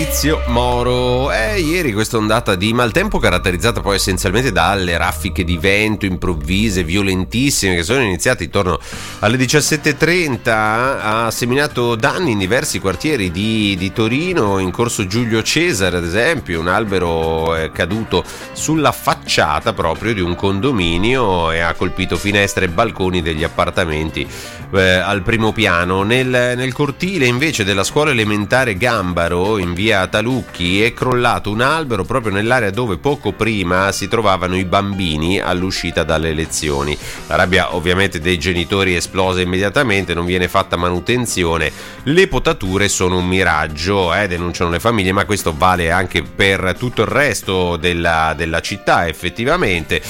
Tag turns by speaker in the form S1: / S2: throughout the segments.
S1: Moro. Ieri questa ondata di maltempo, caratterizzata poi essenzialmente dalle raffiche di vento improvvise, violentissime, che sono iniziate intorno alle 17:30, ha seminato danni in diversi quartieri di Torino. In corso Giulio Cesare, ad esempio, un albero è caduto sulla facciata proprio di un condominio e ha colpito finestre e balconi degli appartamenti al primo piano. Nel cortile invece della scuola elementare Gambaro, in via Talucchi, è crollato un albero proprio nell'area dove poco prima si trovavano i bambini all'uscita dalle lezioni. La rabbia ovviamente dei genitori è esplosa immediatamente, non viene fatta manutenzione, le potature sono un miraggio, denunciano le famiglie, ma questo vale anche per tutto il resto della città effettivamente.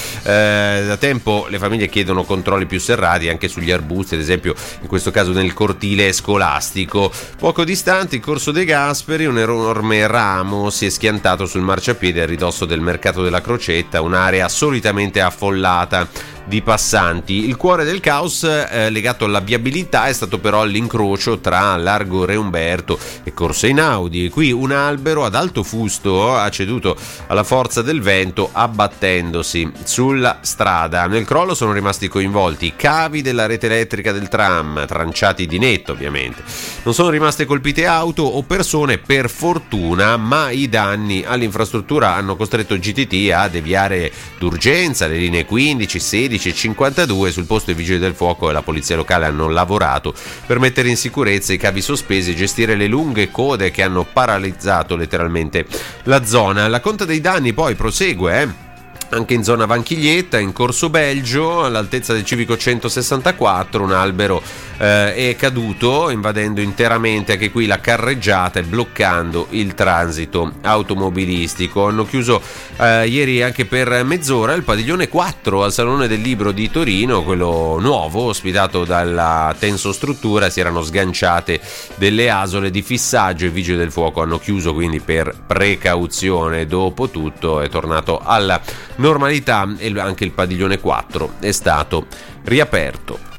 S1: Da tempo le famiglie chiedono controlli più serrati anche sugli arbusti, ad esempio in questo caso nel cortile scolastico. Poco distante, in Corso De Gasperi, un enorme ramo si è schiantato sul marciapiede a ridosso del mercato della Crocetta, un'area solitamente affollata di passanti. Il cuore del caos legato alla viabilità è stato però l'incrocio tra Largo Re Umberto e Corso Einaudi. Qui un albero ad alto fusto ha ceduto alla forza del vento abbattendosi sulla strada. Nel crollo sono rimasti coinvolti i cavi della rete elettrica del tram, tranciati di netto ovviamente. Non sono rimaste colpite auto o persone per fortuna, ma i danni all'infrastruttura hanno costretto GTT a deviare d'urgenza le linee 15, 16 e 52. Sul posto i vigili del fuoco e la polizia locale hanno lavorato per mettere in sicurezza i cavi sospesi e gestire le lunghe code che hanno paralizzato letteralmente la zona. La conta dei danni poi prosegue, anche in zona Vanchiglietta, in Corso Belgio, all'altezza del civico 164, un albero è caduto, invadendo interamente anche qui la carreggiata e bloccando il transito automobilistico. Hanno chiuso ieri anche per mezz'ora il padiglione 4 al Salone del Libro di Torino, quello nuovo, ospitato dalla tensostruttura. Si erano sganciate delle asole di fissaggio e i vigili del fuoco hanno chiuso quindi per precauzione. Dopo tutto è tornato alla normalità e anche il padiglione 4 è stato riaperto.